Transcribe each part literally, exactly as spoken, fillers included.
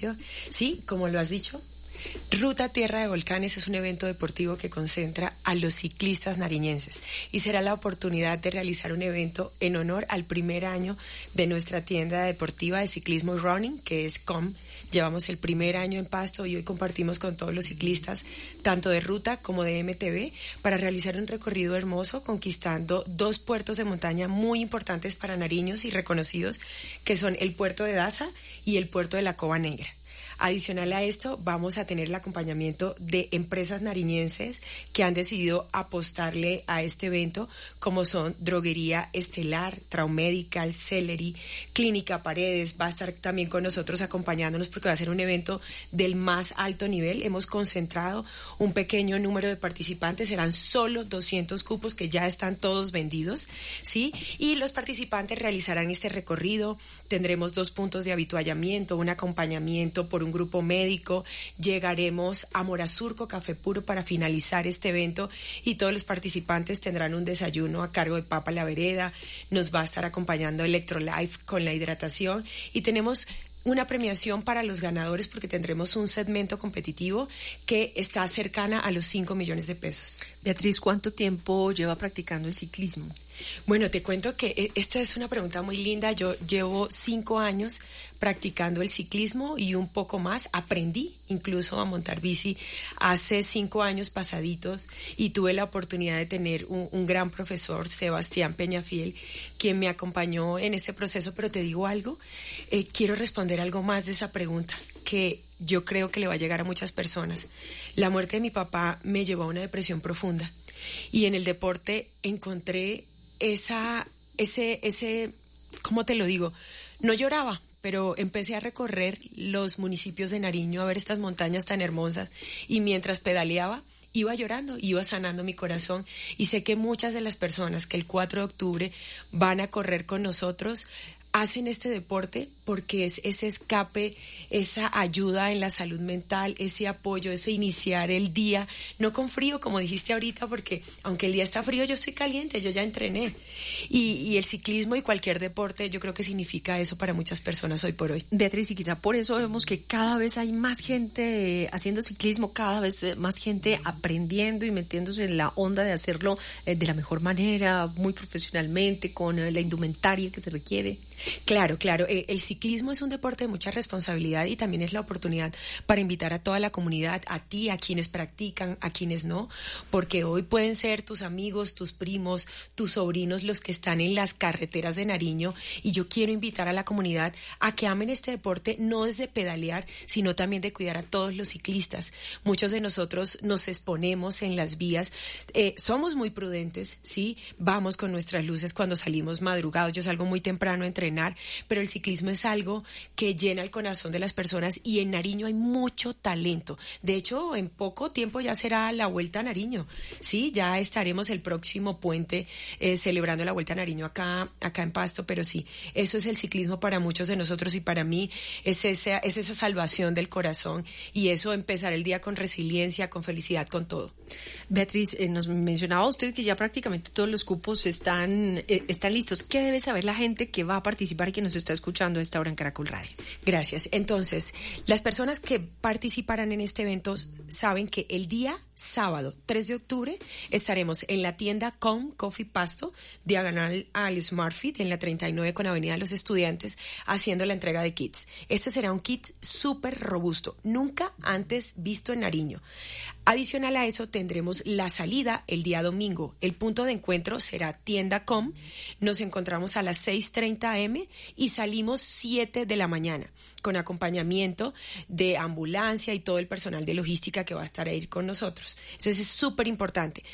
espacio. Sí, como lo has dicho, Ruta Tierra de Volcanes es un evento deportivo que concentra a los ciclistas nariñenses y será la oportunidad de realizar un evento en honor al primer año de nuestra tienda deportiva de ciclismo y running, que es C O M. Llevamos el primer año en Pasto y hoy compartimos con todos los ciclistas, tanto de ruta como de M T B, para realizar un recorrido hermoso conquistando dos puertos de montaña muy importantes para nariños y reconocidos, que son el puerto de Daza y el puerto de la Cova Negra. Adicional a esto, vamos a tener el acompañamiento de empresas nariñenses que han decidido apostarle a este evento, como son Droguería Estelar, Traumedical, Celery, Clínica Paredes. Va a estar también con nosotros acompañándonos porque va a ser un evento del más alto nivel. Hemos concentrado un pequeño número de participantes, serán solo doscientos cupos que ya están todos vendidos, ¿sí? Y los participantes realizarán este recorrido. Tendremos dos puntos de avituallamiento, un acompañamiento por un grupo médico, llegaremos a Morazurco Café Puro para finalizar este evento y todos los participantes tendrán un desayuno a cargo de Papa La Vereda, nos va a estar acompañando Electrolife con la hidratación y tenemos una premiación para los ganadores porque tendremos un segmento competitivo que está cercana a los cinco millones de pesos. Beatriz, ¿cuánto tiempo lleva practicando el ciclismo? Bueno, te cuento que esta es una pregunta muy linda. Yo llevo cinco años practicando el ciclismo y un poco más. Aprendí incluso a montar bici hace cinco años pasaditos y tuve la oportunidad de tener un, un gran profesor, Sebastián Peñafiel, quien me acompañó en este proceso. Pero te digo algo, eh, quiero responder algo más de esa pregunta que yo creo que le va a llegar a muchas personas. La muerte de mi papá me llevó a una depresión profunda y en el deporte encontré esa, ese, ese, ¿cómo te lo digo? No lloraba, pero empecé a recorrer los municipios de Nariño, a ver estas montañas tan hermosas, y mientras pedaleaba, iba llorando, iba sanando mi corazón, y sé que muchas de las personas que el cuatro de octubre van a correr con nosotros, hacen este deporte porque es ese escape, esa ayuda en la salud mental, ese apoyo, ese iniciar el día, no con frío, como dijiste ahorita, porque aunque el día está frío, yo estoy caliente, yo ya entrené. Y, y el ciclismo y cualquier deporte, yo creo que significa eso para muchas personas hoy por hoy. Beatriz, y quizá por eso vemos que cada vez hay más gente haciendo ciclismo, cada vez más gente aprendiendo y metiéndose en la onda de hacerlo de la mejor manera, muy profesionalmente, con la indumentaria que se requiere. Claro, claro. El, el ciclismo es un deporte de mucha responsabilidad y también es la oportunidad para invitar a toda la comunidad, a ti, a quienes practican, a quienes no, porque hoy pueden ser tus amigos, tus primos, tus sobrinos los que están en las carreteras de Nariño, y yo quiero invitar a la comunidad a que amen este deporte, no desde pedalear, sino también de cuidar a todos los ciclistas. Muchos de nosotros nos exponemos en las vías, eh, somos muy prudentes, ¿sí? Vamos con nuestras luces cuando salimos madrugados, yo salgo muy temprano a entrenar, pero el ciclismo es algo que llena el corazón de las personas y en Nariño hay mucho talento. De hecho, en poco tiempo ya será la Vuelta a Nariño, ¿sí? Ya estaremos el próximo puente eh, celebrando la Vuelta a Nariño acá, acá en Pasto, pero sí, eso es el ciclismo para muchos de nosotros y para mí es esa, es esa salvación del corazón y eso empezar el día con resiliencia, con felicidad, con todo. Beatriz, eh, nos mencionaba usted que ya prácticamente todos los cupos están, eh, están listos. ¿Qué debe saber la gente que va a participar y que nos está escuchando a esta hora en Caracol Radio? Gracias. Entonces, las personas que participarán en este evento saben que el día sábado tres de octubre estaremos en la tienda Com Coffee Pasto, diagonal al SmartFit, en la treinta y nueve con Avenida de los Estudiantes, haciendo la entrega de kits. Este será un kit súper robusto, nunca antes visto en Nariño. Adicional a eso, tendremos la salida el día domingo. El punto de encuentro será Tienda Com. Nos encontramos a las seis treinta eme y salimos siete de la mañana, con acompañamiento de ambulancia y todo el personal de logística que va a estar ahí con nosotros. Entonces es súper importante.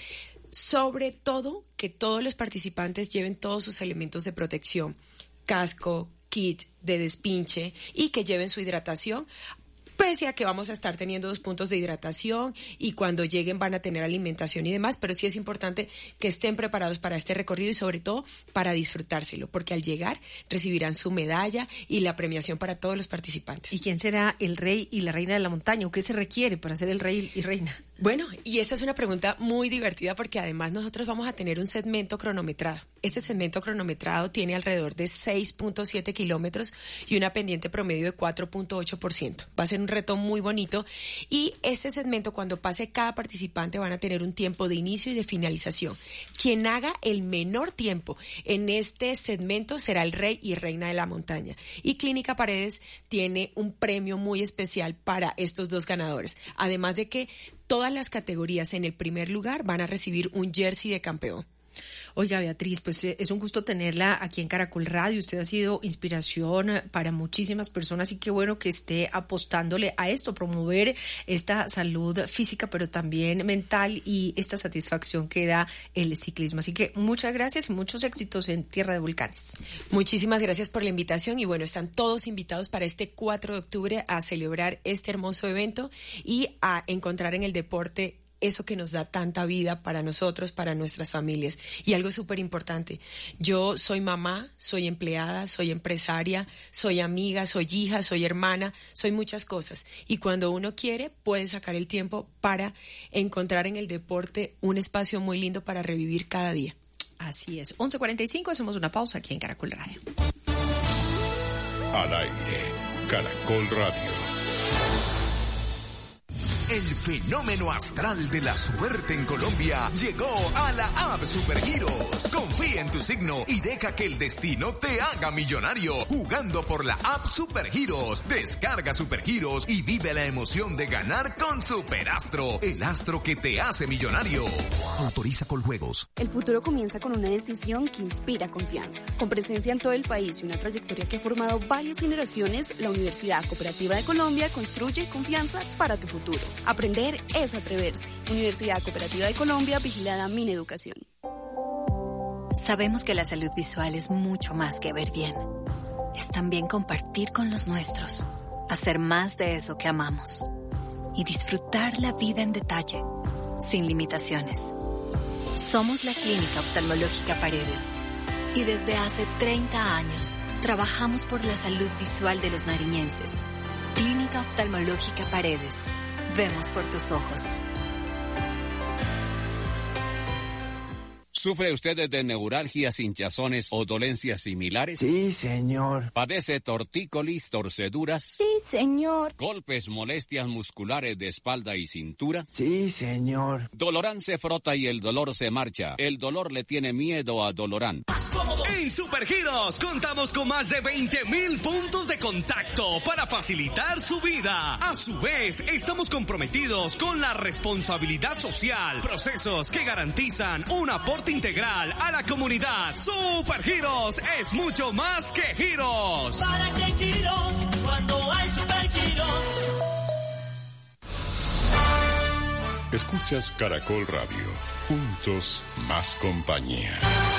Sobre todo, que todos los participantes lleven todos sus elementos de protección, casco, kit de despinche y que lleven su hidratación, pese a que vamos a estar teniendo dos puntos de hidratación y cuando lleguen van a tener alimentación y demás, pero sí es importante que estén preparados para este recorrido y sobre todo para disfrutárselo, porque al llegar recibirán su medalla y la premiación para todos los participantes. ¿Y quién será el rey y la reina de la montaña? ¿O qué se requiere para ser el rey y reina? Bueno, y esta es una pregunta muy divertida porque además nosotros vamos a tener un segmento cronometrado. Este segmento cronometrado tiene alrededor de seis punto siete kilómetros y una pendiente promedio de cuatro punto ocho por ciento. Va a ser un reto muy bonito y este segmento, cuando pase cada participante, van a tener un tiempo de inicio y de finalización. Quien haga el menor tiempo en este segmento será el rey y reina de la montaña. Y Clínica Paredes tiene un premio muy especial para estos dos ganadores. Además de que todas las categorías en el primer lugar van a recibir un jersey de campeón. Oiga, Beatriz, pues es un gusto tenerla aquí en Caracol Radio. Usted ha sido inspiración para muchísimas personas y qué bueno que esté apostándole a esto, promover esta salud física, pero también mental y esta satisfacción que da el ciclismo. Así que muchas gracias y muchos éxitos en Tierra de Volcanes. Muchísimas gracias por la invitación y bueno, están todos invitados para este cuatro de octubre a celebrar este hermoso evento y a encontrar en el deporte eso que nos da tanta vida para nosotros, para nuestras familias. Y algo súper importante, yo soy mamá, soy empleada, soy empresaria, soy amiga, soy hija, soy hermana, soy muchas cosas. Y cuando uno quiere, puede sacar el tiempo para encontrar en el deporte un espacio muy lindo para revivir cada día. Así es. once cuarenta y cinco, hacemos una pausa aquí en Caracol Radio. Al aire, Caracol Radio. El fenómeno astral de la suerte en Colombia llegó a la app Supergiros. Confía en tu signo y deja que el destino te haga millonario jugando por la app Supergiros. Descarga Supergiros y vive la emoción de ganar con Superastro, el astro que te hace millonario. Autoriza Coljuegos. El futuro comienza con una decisión que inspira confianza. Con presencia en todo el país y una trayectoria que ha formado varias generaciones, la Universidad Cooperativa de Colombia construye confianza para tu futuro. Aprender es atreverse. Universidad Cooperativa de Colombia, vigilada Mineducación. Sabemos que la salud visual es mucho más que ver bien. Es también compartir con los nuestros, hacer más de eso que amamos y disfrutar la vida en detalle, sin limitaciones. Somos la Clínica Oftalmológica Paredes y desde hace treinta años trabajamos por la salud visual de los nariñenses. Clínica Oftalmológica Paredes. Vemos por tus ojos. ¿Sufre usted de neuralgias, hinchazones o dolencias similares? Sí, señor. ¿Padece tortícolis, torceduras? Sí, señor. ¿Golpes, molestias musculares de espalda y cintura? Sí, señor. Dolorán se frota y el dolor se marcha. El dolor le tiene miedo a Dolorán. En Supergiros contamos con más de veinte mil puntos de contacto para facilitar su vida. A su vez, estamos comprometidos con la responsabilidad social, procesos que garantizan un aporte integral a la comunidad. Supergiros es mucho más que giros. ¿Para qué giros cuando hay Supergiros? Escuchas Caracol Radio. Juntos, más compañía.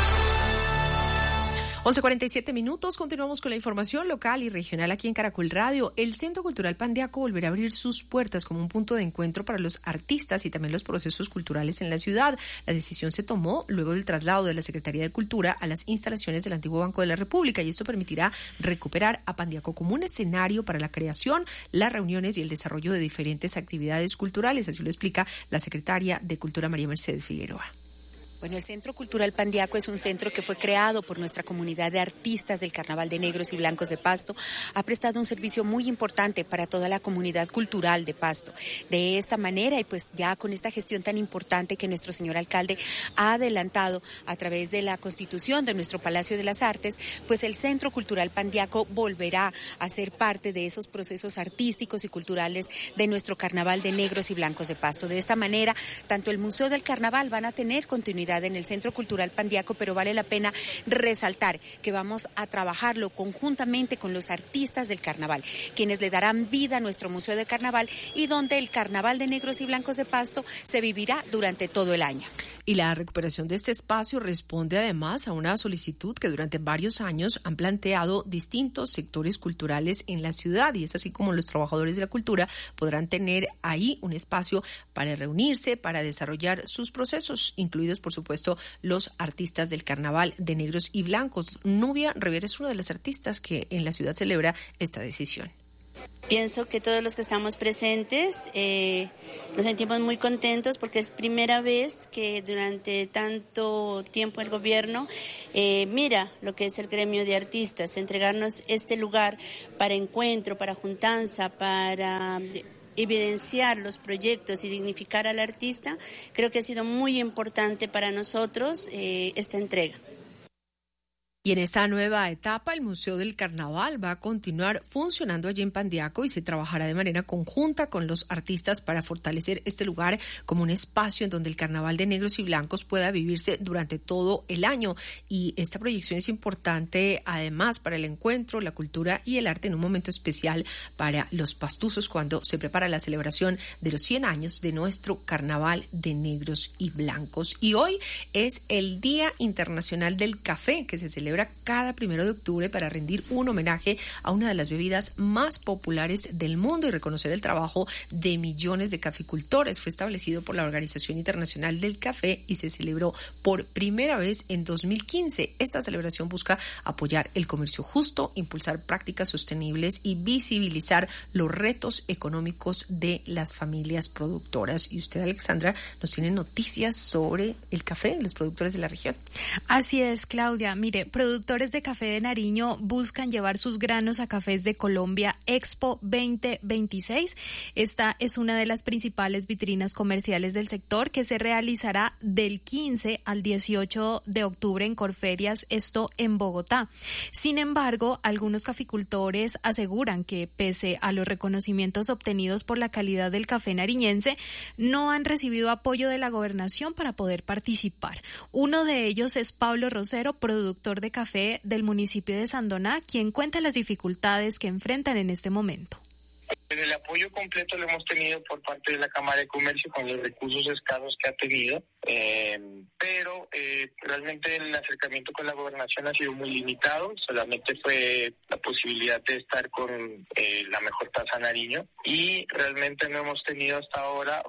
once cuarenta y siete minutos, continuamos con la información local y regional aquí en Caracol Radio. El Centro Cultural Pandiaco volverá a abrir sus puertas como un punto de encuentro para los artistas y también los procesos culturales en la ciudad. La decisión se tomó luego del traslado de la Secretaría de Cultura a las instalaciones del antiguo Banco de la República y esto permitirá recuperar a Pandiaco como un escenario para la creación, las reuniones y el desarrollo de diferentes actividades culturales. Así lo explica la secretaria de Cultura, María Mercedes Figueroa. Bueno, el Centro Cultural Pandiaco es un centro que fue creado por nuestra comunidad de artistas del Carnaval de Negros y Blancos de Pasto. Ha prestado un servicio muy importante para toda la comunidad cultural de Pasto. De esta manera, y pues ya con esta gestión tan importante que nuestro señor alcalde ha adelantado a través de la constitución de nuestro Palacio de las Artes, pues el Centro Cultural Pandiaco volverá a ser parte de esos procesos artísticos y culturales de nuestro Carnaval de Negros y Blancos de Pasto. De esta manera, tanto el Museo del Carnaval van a tener continuidad en el Centro Cultural Pandiaco, pero vale la pena resaltar que vamos a trabajarlo conjuntamente con los artistas del Carnaval, quienes le darán vida a nuestro Museo de Carnaval y donde el Carnaval de Negros y Blancos de Pasto se vivirá durante todo el año. Y la recuperación de este espacio responde además a una solicitud que durante varios años han planteado distintos sectores culturales en la ciudad y es así como los trabajadores de la cultura podrán tener ahí un espacio para reunirse, para desarrollar sus procesos, incluidos por supuesto los artistas del Carnaval de Negros y Blancos. Nubia Rivera es una de las artistas que en la ciudad celebra esta decisión. Pienso que todos los que estamos presentes eh, nos sentimos muy contentos porque es primera vez que durante tanto tiempo el gobierno eh, mira lo que es el gremio de artistas, entregarnos este lugar para encuentro, para juntanza, para evidenciar los proyectos y dignificar al artista. Creo que ha sido muy importante para nosotros eh, esta entrega. Y en esta nueva etapa, el Museo del Carnaval va a continuar funcionando allí en Pandiaco y se trabajará de manera conjunta con los artistas para fortalecer este lugar como un espacio en donde el Carnaval de Negros y Blancos pueda vivirse durante todo el año. Y esta proyección es importante además para el encuentro, la cultura y el arte en un momento especial para los pastuzos cuando se prepara la celebración de los cien años de nuestro Carnaval de Negros y Blancos. Y hoy es el Día Internacional del Café, que se celebra cada primero de octubre para rendir un homenaje a una de las bebidas más populares del mundo y reconocer el trabajo de millones de caficultores. Fue establecido por la Organización Internacional del Café y se celebró por primera vez en dos mil quince. Esta celebración busca apoyar el comercio justo, impulsar prácticas sostenibles y visibilizar los retos económicos de las familias productoras. Y usted, Alexandra, nos tiene noticias sobre el café, los productores de la región. Así es, Claudia. Mire, productores de café de Nariño buscan llevar sus granos a Cafés de Colombia Expo veinte veintiséis. Esta es una de las principales vitrinas comerciales del sector que se realizará del quince al dieciocho de octubre en Corferias, esto en Bogotá. Sin embargo, algunos caficultores aseguran que pese a los reconocimientos obtenidos por la calidad del café nariñense, no han recibido apoyo de la gobernación para poder participar. Uno de ellos es Pablo Rosero, productor de café del municipio de Sandoná, quien cuenta las dificultades que enfrentan en este momento. El apoyo completo lo hemos tenido por parte de la Cámara de Comercio con los recursos escasos que ha tenido, eh, pero eh, realmente el acercamiento con la gobernación ha sido muy limitado. Solamente fue la posibilidad de estar con eh, la mejor tasa Nariño y realmente no hemos tenido hasta ahora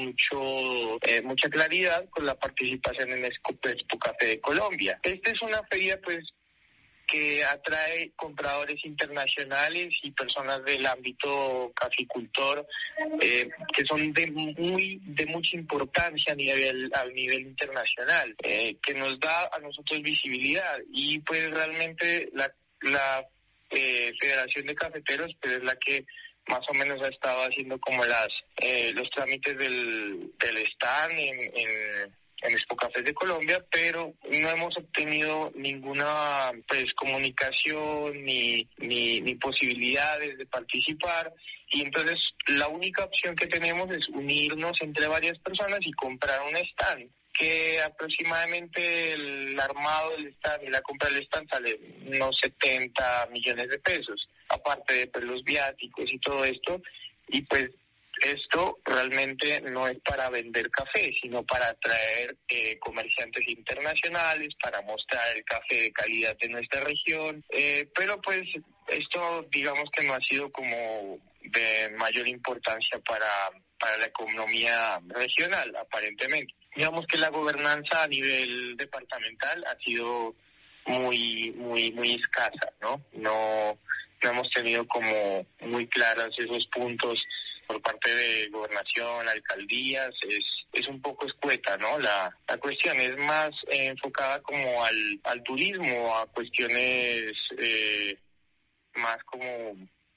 mucho eh, mucha claridad con la participación en Expo Café de Colombia. Esta es una feria pues que atrae compradores internacionales y personas del ámbito caficultor eh, que son de muy de mucha importancia a nivel a nivel internacional, eh, que nos da a nosotros visibilidad y pues realmente la la eh, Federación de Cafeteros pues es la que más o menos ha estado haciendo como las eh, los trámites del del stand en, en en Expo Cafés de Colombia, pero no hemos obtenido ninguna pues comunicación ni, ni ni posibilidades de participar y entonces la única opción que tenemos es unirnos entre varias personas y comprar un stand, que aproximadamente el armado del stand y la compra del stand sale unos setenta millones de pesos, aparte de pues, los viáticos y todo esto, y pues esto realmente no es para vender café, sino para atraer eh, comerciantes internacionales, para mostrar el café de calidad de nuestra región, eh, pero pues esto digamos que no ha sido como de mayor importancia para, para la economía regional, aparentemente. Digamos que la gobernanza a nivel departamental ha sido muy, muy, muy escasa, ¿no? No, no hemos tenido como muy claros esos puntos por parte de gobernación, alcaldías, es es un poco escueta, ¿no? La, la cuestión es más eh, enfocada como al, al turismo, a cuestiones eh, más como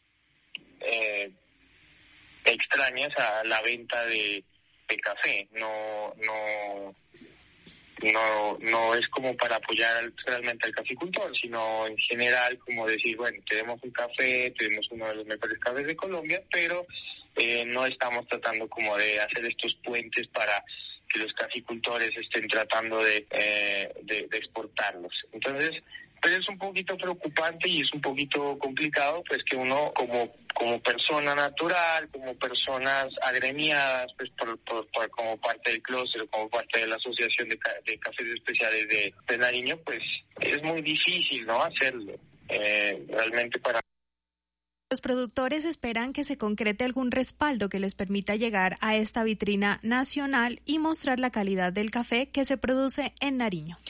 eh, extrañas a la venta de, de café. No, no, no, no es como para apoyar al, realmente al caficultor, sino en general como decir, bueno, tenemos un café, tenemos uno de los mejores cafés de Colombia, pero Eh, no estamos tratando como de hacer estos puentes para que los caficultores estén tratando de, eh, de, de exportarlos. Entonces, pues es un poquito preocupante y es un poquito complicado, pues que uno como como persona natural, como personas agremiadas, pues por, por, por como parte del clúster, como parte de la Asociación de, de Cafés Especiales de, de Nariño, pues es muy difícil, ¿no? Hacerlo. Eh, realmente para Los productores esperan que se concrete algún respaldo que les permita llegar a esta vitrina nacional y mostrar la calidad del café que se produce en Nariño.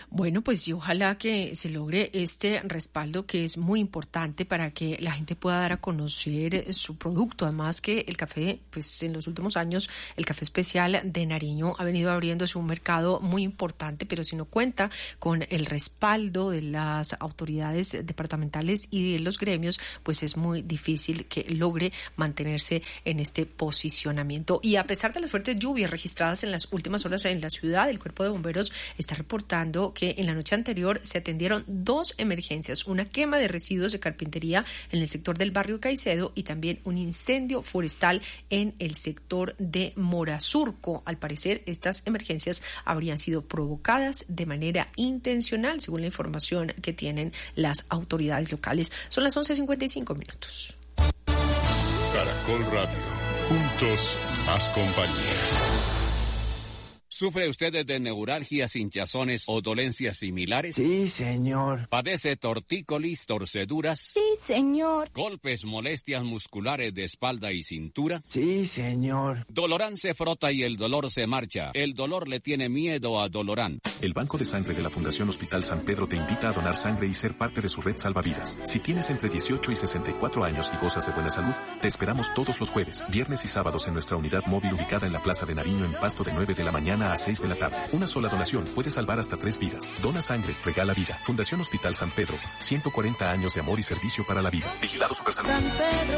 Bueno, pues y ojalá que se logre este respaldo que es muy importante para que la gente pueda dar a conocer su producto. Además que el café, pues en los últimos años, el café especial de Nariño ha venido abriéndose un mercado muy importante, pero si no cuenta con el respaldo de las autoridades departamentales y de los gremios, pues es muy difícil que logre mantenerse en este posicionamiento. Y a pesar de las fuertes lluvias registradas en las últimas horas en la ciudad, el Cuerpo de Bomberos está reportando que en la noche anterior se atendieron dos emergencias, una quema de residuos de carpintería en el sector del barrio Caicedo y también un incendio forestal en el sector de Morazurco. Al parecer, estas emergencias habrían sido provocadas de manera intencional, según la información que tienen las autoridades locales. Son las once cincuenta y cinco minutos. Caracol Radio, juntos más compañía. ¿Sufre usted de neuralgias, hinchazones o dolencias similares? Sí, señor. ¿Padece tortícolis, torceduras? Sí, señor. ¿Golpes, molestias musculares de espalda y cintura? Sí, señor. Dolorán se frota y el dolor se marcha. El dolor le tiene miedo a Dolorán. El Banco de Sangre de la Fundación Hospital San Pedro te invita a donar sangre y ser parte de su red salvavidas. Si tienes entre dieciocho y sesenta y cuatro años y gozas de buena salud, te esperamos todos los jueves, viernes y sábados en nuestra unidad móvil ubicada en la Plaza de Nariño en Pasto de nueve de la mañana a seis de la tarde. Una sola donación puede salvar hasta tres vidas. Dona sangre, regala vida. Fundación Hospital San Pedro, ciento cuarenta años de amor y servicio para la vida. Vigilado Supersalud. San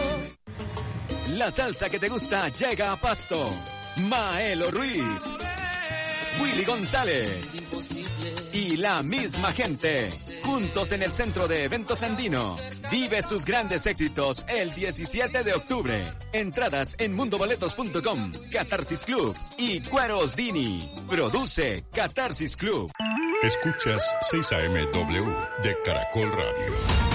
Pedro. La salsa que te gusta llega a Pasto. Maelo Ruiz, Willy González y la misma gente, juntos en el Centro de Eventos Andino. Vive sus grandes éxitos el diecisiete de octubre. Entradas en mundoboletos punto com, Catarsis Club y Cueros Dini. Produce Catarsis Club. Escuchas seis A M W de Caracol Radio.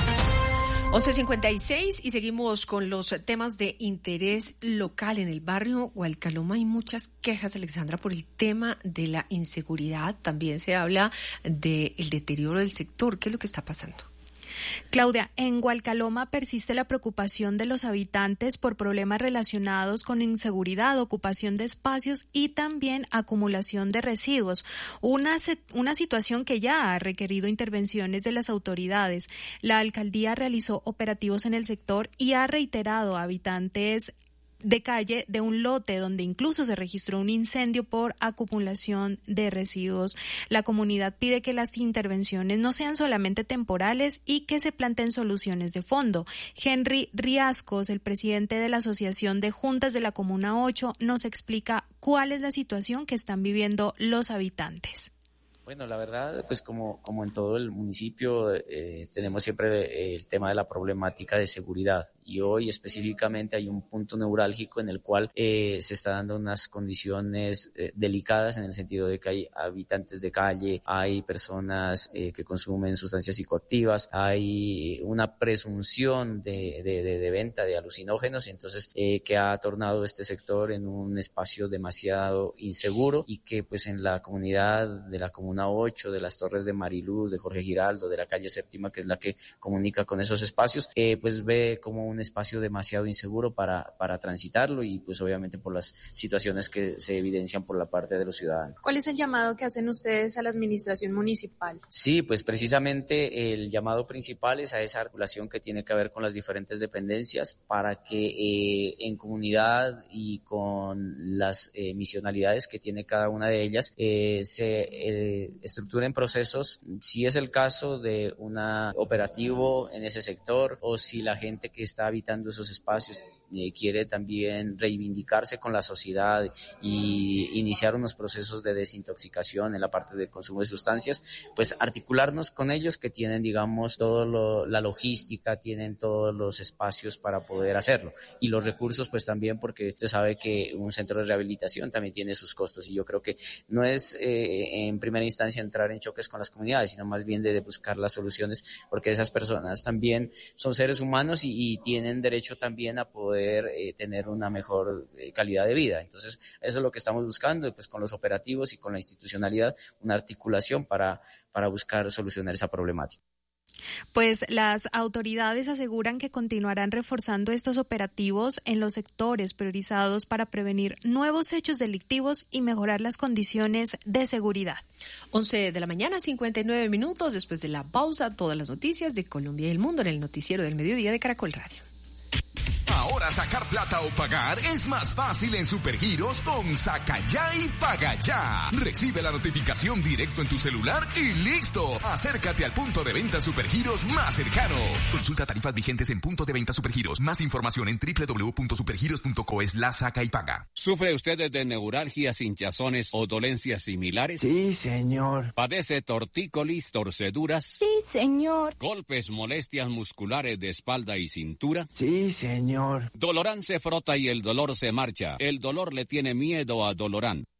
once cincuenta y seis y seguimos con los temas de interés local. En el barrio Gualcaloma hay muchas quejas, Alexandra, por el tema de la inseguridad. También se habla del deterioro del sector. ¿Qué es lo que está pasando? Claudia, en Gualcaloma persiste la preocupación de los habitantes por problemas relacionados con inseguridad, ocupación de espacios y también acumulación de residuos. Una, una situación que ya ha requerido intervenciones de las autoridades. La alcaldía realizó operativos en el sector y ha reiterado a habitantes de calle de un lote donde incluso se registró un incendio por acumulación de residuos. La comunidad pide que las intervenciones no sean solamente temporales y que se planteen soluciones de fondo. Henry Riascos, el presidente de la Asociación de Juntas de la Comuna ocho, nos explica cuál es la situación que están viviendo los habitantes. Bueno, la verdad, pues como, como en todo el municipio, eh, tenemos siempre el tema de la problemática de seguridad. Y hoy específicamente hay un punto neurálgico en el cual eh, se está dando unas condiciones eh, delicadas en el sentido de que hay habitantes de calle, hay personas eh, que consumen sustancias psicoactivas, hay una presunción de, de, de, de venta de alucinógenos, entonces eh, que ha tornado este sector en un espacio demasiado inseguro y que pues en la comunidad de la Comuna ocho, de las Torres de Mariluz, de Jorge Giraldo, de la calle Séptima, que es la que comunica con esos espacios, eh, pues ve como un espacio demasiado inseguro para, para transitarlo y pues obviamente por las situaciones que se evidencian por la parte de los ciudadanos. ¿Cuál es el llamado que hacen ustedes a la administración municipal? Sí, pues precisamente el llamado principal es a esa articulación que tiene que ver con las diferentes dependencias para que eh, en comunidad y con las eh, misionalidades que tiene cada una de ellas eh, se eh, estructuren procesos, si es el caso de un operativo en ese sector o si la gente que está habitando esos espacios eh, quiere también reivindicarse con la sociedad y iniciar unos procesos de desintoxicación en la parte del consumo de sustancias, pues articularnos con ellos que tienen, digamos, toda la logística, tienen todos los espacios para poder hacerlo y los recursos pues también, porque usted sabe que un centro de rehabilitación también tiene sus costos y yo creo que no es eh, en primera instancia entrar en choques con las comunidades, sino más bien de, de buscar las soluciones, porque esas personas también son seres humanos y, y tienen derecho también a poder eh, tener una mejor eh, calidad de vida. Entonces, eso es lo que estamos buscando, pues con los operativos y con la institucionalidad, una articulación para, para buscar solucionar esa problemática. Pues las autoridades aseguran que continuarán reforzando estos operativos en los sectores priorizados para prevenir nuevos hechos delictivos y mejorar las condiciones de seguridad. once de la mañana, cincuenta y nueve minutos. Después de la pausa, todas las noticias de Colombia y el mundo en el noticiero del mediodía de Caracol Radio. Ahora sacar plata o pagar es más fácil en Supergiros con Saca Ya y Paga Ya. Recibe la notificación directo en tu celular y listo. Acércate al punto de venta Supergiros más cercano. Consulta tarifas vigentes en puntos de venta Supergiros. Más información en doble u doble u doble u punto supergiros punto co slash saca y paga. ¿Sufre usted de neuralgias, hinchazones o dolencias similares? Sí, señor. ¿Padece tortícolis, torceduras? Sí, señor. ¿Golpes, molestias musculares de espalda y cintura? Sí, señor. Dolorán se frota y el dolor se marcha. El dolor le tiene miedo a Dolorán.